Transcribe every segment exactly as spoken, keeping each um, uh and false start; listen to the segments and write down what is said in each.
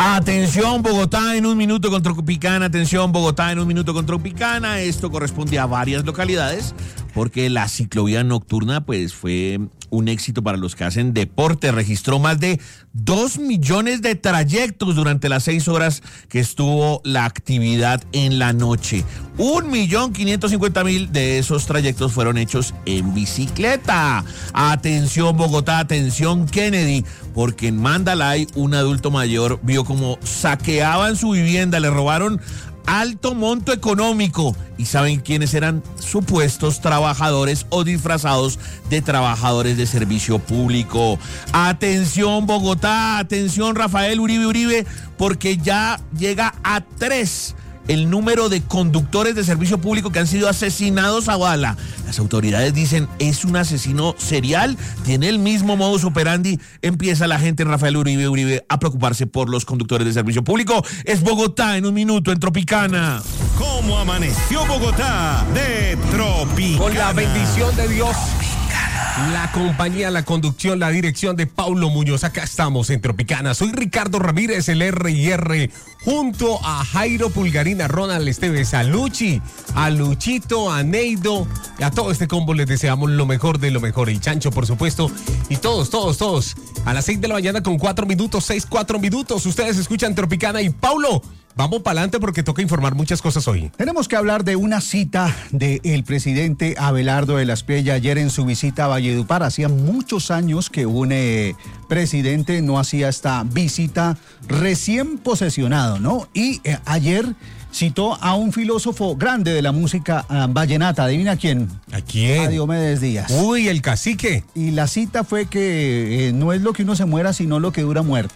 Atención Bogotá en un minuto con Tropicana, atención Bogotá en un minuto con Tropicana. Esto corresponde a varias localidades porque la ciclovía nocturna pues fue un éxito para los que hacen deporte. Registró más de dos millones de trayectos durante las seis horas que estuvo la actividad en la noche. Un millón quinientos cincuenta mil de esos trayectos fueron hechos en bicicleta. Atención Bogotá, atención Kennedy, porque en Mandalay un adulto mayor vio como saqueaban su vivienda, le robaron alto monto económico. ¿Y saben quiénes eran? Supuestos trabajadores o disfrazados de trabajadores de servicio público. Atención Bogotá, atención Rafael Uribe Uribe, porque ya llega a tres el número de conductores de servicio público que han sido asesinados a bala. Las autoridades dicen, es un asesino serial, tiene el mismo modus operandi. Empieza la gente, Rafael Uribe Uribe, a preocuparse por los conductores de servicio público. Es Bogotá en un minuto en Tropicana. ¿Cómo amaneció Bogotá de Tropicana? Con la bendición de Dios. La compañía, la conducción, la dirección de Paulo Muñoz. Acá estamos en Tropicana. Soy Ricardo Ramírez, el R y R, junto a Jairo Pulgarín, a Ronald Esteves, a Luchi, a Luchito, a Neido, y a todo este combo les deseamos lo mejor de lo mejor. Y Chancho, por supuesto, y todos, todos, todos. A las seis de la mañana con cuatro minutos, seis, cuatro minutos. Ustedes escuchan Tropicana y Paulo. Vamos para adelante porque toca informar muchas cosas hoy. Tenemos que hablar de una cita del presidente Abelardo de la Espriella ayer en su visita a Valledupar. Hacía muchos años que un eh, presidente no hacía esta visita recién posesionado, ¿no? Y eh, ayer citó a un filósofo grande de la música uh, vallenata. ¿Adivina quién? ¿A quién? A Diomedes Díaz. Uy, el cacique. Y la cita fue que eh, no es lo que uno se muera, sino lo que dura muerto.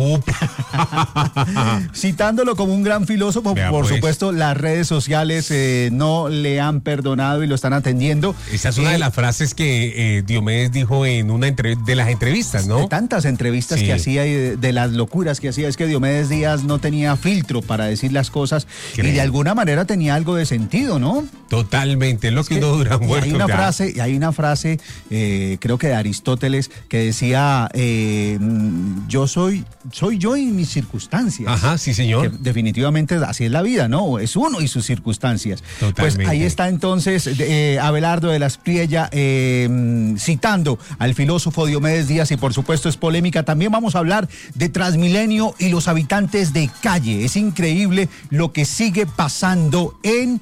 Citándolo como un gran filósofo. Vea, por pues. supuesto, las redes sociales eh, no le han perdonado y lo están atendiendo. Esa es una eh, de las frases que eh, Diomedes dijo en una entre- de las entrevistas, ¿no? De tantas entrevistas sí. que hacía y de, de las locuras que hacía. Es que Diomedes Díaz no tenía filtro para decir las cosas. Creo. Y de alguna manera tenía algo de sentido, ¿no? Totalmente, lo que, que no dura muerto. Hay una ya. frase, hay una frase eh, creo que de Aristóteles, que decía, eh, yo soy... soy yo y mis circunstancias. Ajá, sí, señor. Que definitivamente así es la vida, ¿no? Es uno y sus circunstancias. Totalmente. Pues ahí está entonces eh, Abelardo de la Espriella eh, citando al filósofo Diomedes Díaz y por supuesto es polémica. También vamos a hablar de Transmilenio y los habitantes de calle. Es increíble lo que sigue pasando en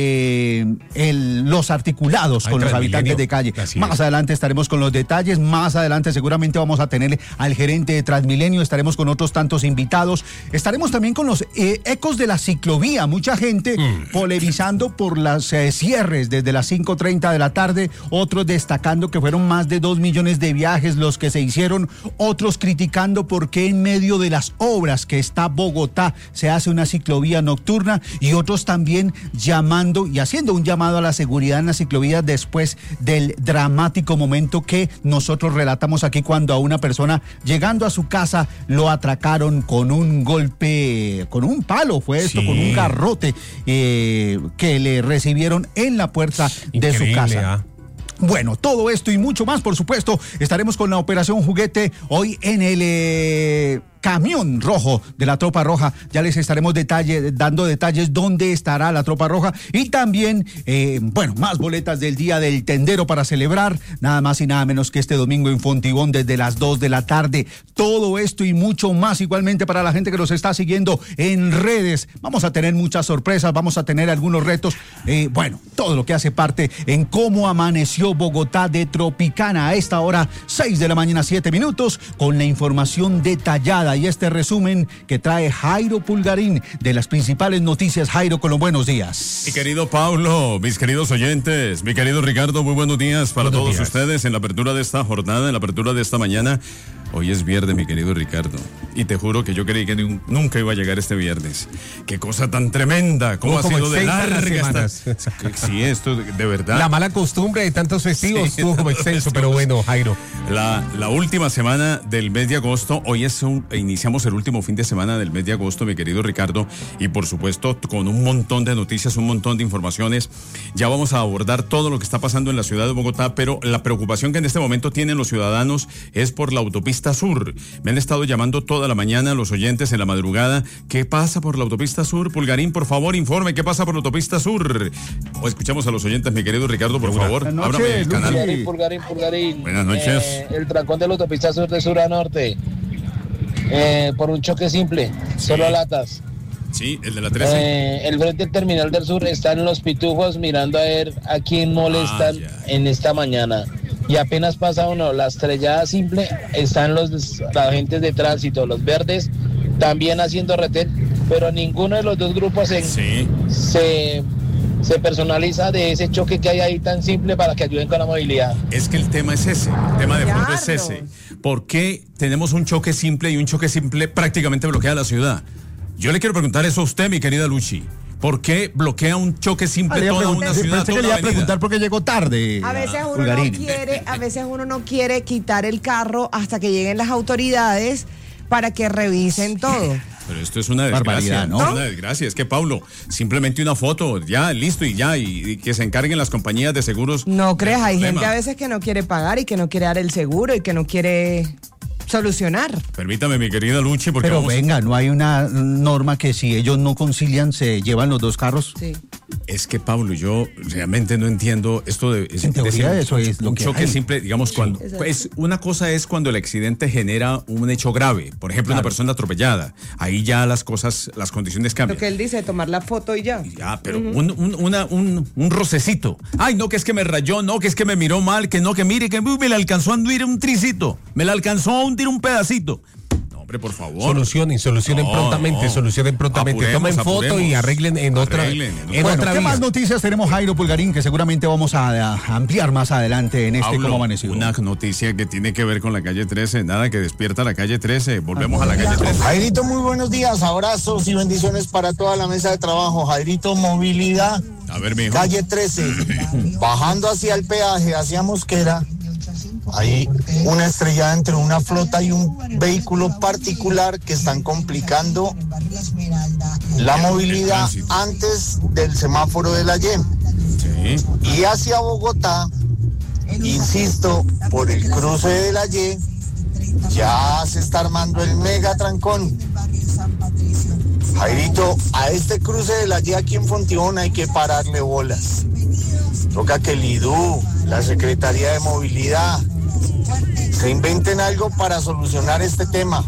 Eh, el, los articulados Ay, con los habitantes de calle. Así más es. Adelante estaremos con los detalles, más adelante seguramente vamos a tener al gerente de Transmilenio, estaremos con otros tantos invitados, estaremos también con los eh, ecos de la ciclovía, mucha gente mm. polemizando por los eh, cierres desde las cinco treinta de la tarde, otros destacando que fueron más de dos millones de viajes los que se hicieron, otros criticando por qué en medio de las obras que está Bogotá se hace una ciclovía nocturna y otros también llamando y haciendo un llamado a la seguridad en la ciclovía después del dramático momento que nosotros relatamos aquí cuando a una persona llegando a su casa lo atracaron con un golpe, con un palo fue esto, sí. con un garrote eh, que le recibieron en la puerta Increíble, de su casa. ¿Ah? Bueno, todo esto y mucho más, por supuesto, estaremos con la Operación Juguete hoy en el eh, camión rojo de la Tropa Roja. Ya les estaremos detalle, dando detalles dónde estará la Tropa Roja y también, eh, bueno, más boletas del Día del Tendero para celebrar, nada más y nada menos que este domingo en Fontibón desde las dos de la tarde. Todo esto y mucho más igualmente para la gente que nos está siguiendo en redes. Vamos a tener muchas sorpresas, vamos a tener algunos retos, eh, bueno, todo lo que hace parte en cómo amaneció Bogotá de Tropicana a esta hora, seis de la mañana, siete minutos, con la información detallada y este resumen que trae Jairo Pulgarín de las principales noticias. Jairo, con los buenos días. Mi querido Paulo, mis queridos oyentes, mi querido Ricardo, muy buenos días para buenos todos días. Ustedes en la apertura de esta jornada, en la apertura de esta mañana. Hoy es viernes, mi querido Ricardo, y te juro que yo creí que nunca iba a llegar este viernes. ¡Qué cosa tan tremenda! ¿Cómo ha sido de larga esta... Sí, esto de, de verdad. La mala costumbre de tantos festivos sí, estuvo como extenso, pero bueno, Jairo. La, la última semana del mes de agosto, hoy es un, iniciamos el último fin de semana del mes de agosto, mi querido Ricardo, y por supuesto con un montón de noticias, un montón de informaciones. Ya vamos a abordar todo lo que está pasando en la ciudad de Bogotá, pero la preocupación que en este momento tienen los ciudadanos es por la autopista Sur. Me han estado llamando toda toda la mañana, los oyentes en la madrugada. ¿Qué pasa por la autopista sur? Pulgarín, por favor, informe qué pasa por la autopista sur. O escuchamos a los oyentes, mi querido Ricardo, por favor. Buenas noches, ábrame el canal. Pulgarín, Pulgarín, Pulgarín. Buenas noches. Eh, el trancón de la autopista sur de sur a norte. Eh, por un choque simple, Sí. solo latas. Sí, el de la trece. Eh, el frente del terminal del sur está en los pitujos mirando a ver a quién molestan Ah, ya. en esta mañana. Y apenas pasa uno, la estrellada simple, están los, los agentes de tránsito, los verdes, también haciendo retén, pero ninguno de los dos grupos en- Sí. se, se personaliza de ese choque que hay ahí tan simple para que ayuden con la movilidad. Es que el tema es ese, el tema de fondo es Ricardo. ese. ¿Por qué tenemos un choque simple y un choque simple prácticamente bloquea la ciudad? Yo le quiero preguntar eso a usted, mi querida Luchi. ¿Por qué bloquea un choque simple Ah, le iba a toda preguntar- una ciudad, pensé que toda le una iba a avenida? preguntar por qué llegó tarde. A veces uno Pulgarín. no quiere, a veces uno no quiere quitar el carro hasta que lleguen las autoridades para que revisen todo. Pero esto es una desgracia, Barbaridad, ¿no? Es una desgracia. Es que, Paulo, simplemente una foto, ya, listo y ya, y, y que se encarguen las compañías de seguros. No creas, hay del gente problema. a veces que no quiere pagar y que no quiere dar el seguro y que no quiere solucionar. Permítame, mi querida Luchi, porque Pero vamos- venga, no hay una norma que si ellos no concilian se llevan los dos carros. Sí. es que, Pablo, yo realmente no entiendo esto de... es- En teoría decir, eso es lo un que choque hay. simple, digamos, cuando... Exacto. Es, una cosa es cuando el accidente genera un hecho grave, por ejemplo, una Claro. persona atropellada. Ahí ya las cosas, las condiciones Lo cambian. que él dice, tomar la foto y ya. Ya, pero un, un, una- un, un rocecito. Ay, no, que es que me rayó, no, que es que me miró mal, que no, que mire, que uy, me le alcanzó a hundir un tricito, me le alcanzó a hundir un pedacito. No, hombre, por favor. Solucionen, solucionen No, prontamente, no. solucionen prontamente. Apuremos, Tomen foto y apuremos. arreglen en otra, Arreglen en otra- en Bueno, otra ¿qué vía. más noticias tenemos, Jairo Pulgarín, que seguramente vamos a, a ampliar más adelante en este Pablo, Cómo Amaneció? una noticia que tiene que ver con la calle trece, nada que despierta la calle trece, volvemos a la calle trece. Jairito, muy buenos días, abrazos y bendiciones para toda la mesa de trabajo. Jairito, movilidad, A ver, mijo. calle trece, bajando hacia el peaje, hacia Mosquera, hay una estrellada entre una flota y un vehículo particular que están complicando la movilidad tránsito. antes del semáforo de la Y. Sí. Y hacia Bogotá, insisto, por el cruce de la Y, ya se está armando el mega trancón. Jairito, a este cruce de la Y aquí en Fontibón hay que pararle bolas. Toca que el I D U, la Secretaría de Movilidad, se inventen algo para solucionar este tema.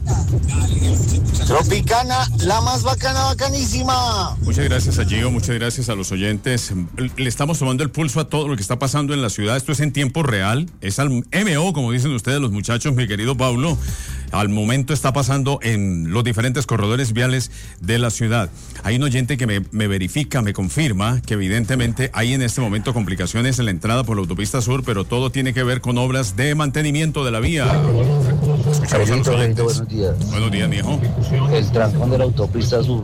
Tropicana, la más bacana, bacanísima. Muchas gracias a Gio, muchas gracias a los oyentes. Le estamos tomando el pulso a todo lo que está pasando en la ciudad. Esto es en tiempo real, es al M O, como dicen ustedes los muchachos, mi querido Pablo. Al momento está pasando en los diferentes corredores viales de la ciudad. Hay un oyente que me, me verifica, me confirma que evidentemente hay en este momento complicaciones en la entrada por la autopista sur, pero todo tiene que ver con obras de mantenimiento de la vía. Escuchamos a los Jairito, oyentes. buenos días. Buenos días, mijo. El trancón de la autopista sur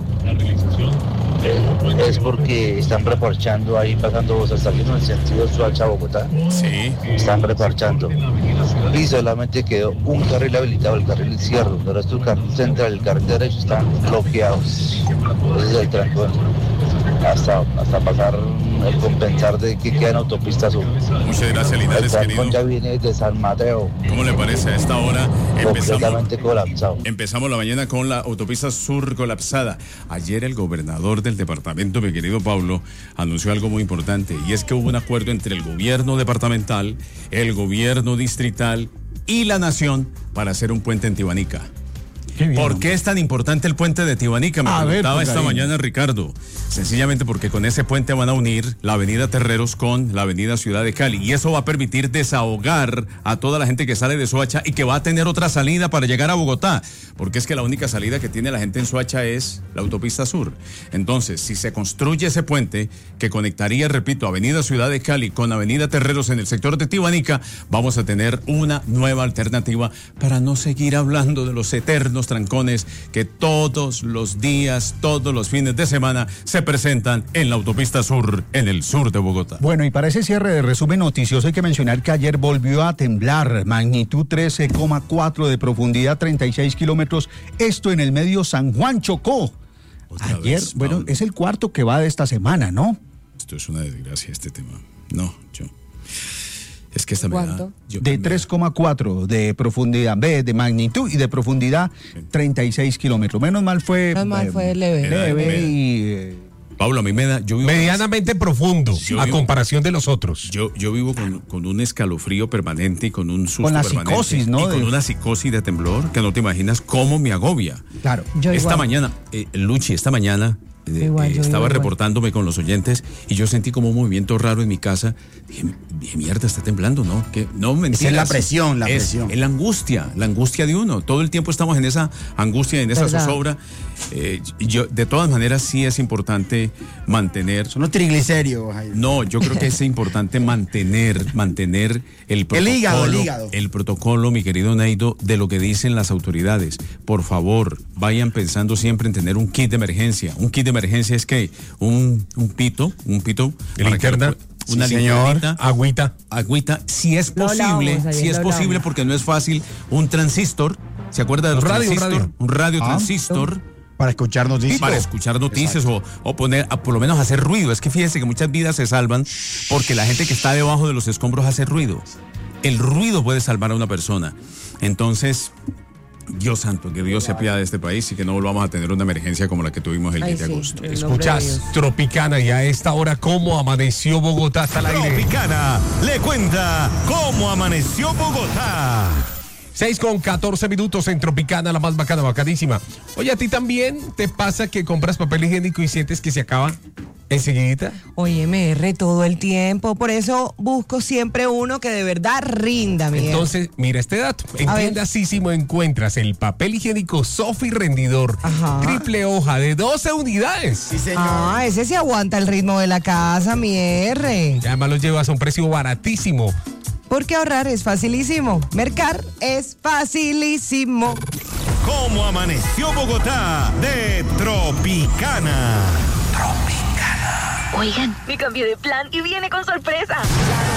eh, es porque están reparchando ahí, pasando hasta aquí en el sentido Soacha-Bogotá. Sí. Están reparchando. Y solamente quedó un carril habilitado, el carril izquierdo. El resto del carril central y el carril derecho están bloqueados. Ese es el trancón. Hasta, hasta pasar el compensar de que queda en autopista sur. Muchas gracias, El Linares, trancón querido. ya viene desde San Mateo, ¿Cómo le parece a esta hora? Empezamos, completamente colapsado. empezamos la mañana con la autopista sur colapsada. Ayer el gobernador del departamento, mi querido Pablo, anunció algo muy importante, y es que hubo un acuerdo entre el gobierno departamental, el gobierno distrital y la nación para hacer un puente en Tibanica. Qué bien, ¿Por hombre. qué es tan importante el puente de Tibanica? Me A ver, preguntaba esta Pulgarín. mañana Ricardo. Sencillamente porque con ese puente van a unir la avenida Terreros con la avenida Ciudad de Cali. Y eso va a permitir desahogar a toda la gente que sale de Soacha y que va a tener otra salida para llegar a Bogotá. Porque es que la única salida que tiene la gente en Soacha es la autopista sur. Entonces, si se construye ese puente que conectaría, repito, avenida Ciudad de Cali con avenida Terreros en el sector de Tibanica, vamos a tener una nueva alternativa para no seguir hablando de los eternos trancones que todos los días, todos los fines de semana se presentan en la autopista sur, en el sur de Bogotá. Bueno, y para ese cierre de resumen noticioso hay que mencionar que ayer volvió a temblar, magnitud trece coma cuatro de profundidad, treinta y seis kilómetros, esto en el medio San Juan Chocó. Otra Ayer, vez, bueno, Pablo. es el cuarto que va de esta semana, ¿no? Esto es una desgracia, este tema. No, yo. Es que esta me da- ¿Cuánto? yo- De me- tres coma cuatro de profundidad, B de magnitud y de profundidad treinta y seis kilómetros. Menos mal fue... Menos mal eh, fue leve. leve y... eh, Pablo, a mí me da. Yo vivo, Medianamente profundo Yo a vivo- comparación de los otros. yo, yo vivo con, con un escalofrío permanente y con un susto Con la permanente. psicosis, ¿no? Y con De- una psicosis de temblor que no te imaginas cómo me agobia. claro. Yo esta igual. mañana, eh, Luchi, esta mañana eh, Igual, eh, yo estaba igual. reportándome con los oyentes y yo sentí como un movimiento raro en mi casa. Dije, dije, mierda, está temblando, ¿no? Que no mentiras. Esa es la presión, la Es- presión. Es la angustia, la angustia de uno. Todo el tiempo estamos en esa angustia, en esa ¿Verdad? zozobra. Eh, yo, de todas maneras, sí es importante mantener. Son los triglicéridos, Jairo. No, yo creo que es importante mantener, mantener el protocolo, El hígado, el hígado. el protocolo, mi querido Neido, de lo que dicen las autoridades. Por favor, vayan pensando siempre en tener un kit de emergencia. Un kit de emergencia es que un, un pito, un pito, para que Linterna. lo pu- una Sí, señor. linternita, Agüita. agüita, si es Lo posible, hablamos, ayer si es lo posible, hablamos. porque no es fácil, un transistor. ¿Se acuerda de los Un radio, un transistor? radio. Un radio Ah. transistor. Para escuchar noticias. Para escuchar noticias o, o poner, a, por lo menos hacer ruido. Es que fíjense que muchas vidas se salvan porque la gente que está debajo de los escombros hace ruido. El ruido puede salvar a una persona. Entonces, Dios santo, que Dios se apiade de este país y que no volvamos a tener una emergencia como la que tuvimos el Ay, diez de sí, agosto. en nombre de Escuchas Dios. Tropicana y a esta hora, ¿cómo amaneció Bogotá hasta el aire? Tropicana le cuenta cómo amaneció Bogotá. seis con catorce minutos en Tropicana, la más bacana, bacadísima. Oye, ¿a ti también te pasa que compras papel higiénico y sientes que se acaba enseguidita? Oye, M R todo el tiempo. Por eso busco siempre uno que de verdad rinda, Miguel. Entonces, mira este dato. En A ver. tienda Sísimo encuentras el papel higiénico Sofi Rendidor. Ajá. Triple hoja de doce unidades. Sí, señor. Ah, ese se aguanta el ritmo de la casa, mi R. Y además los llevas a un precio baratísimo. Porque ahorrar es facilísimo. Mercar es facilísimo. Cómo amaneció Bogotá de Tropicana. Oigan, me cambié de plan y viene con sorpresa.